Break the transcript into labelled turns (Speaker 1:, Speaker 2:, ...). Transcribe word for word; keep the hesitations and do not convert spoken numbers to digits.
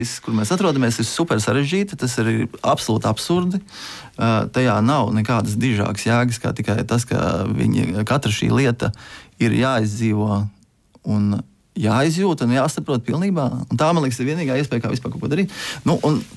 Speaker 1: Viss, kur mēs atrodamies, ir super sarežģīti, tas ir absolūti absurdi. Uh, tajā nav nekādas dižākas jēgas, kā tikai tas, ka viņi, katra šī lieta ir jāizdzīvo un jāizjūt un jāsaprot pilnībā. Un tā, man liekas, ir vienīgā iespēja, kā vispār kaut ko darīt. Nu, un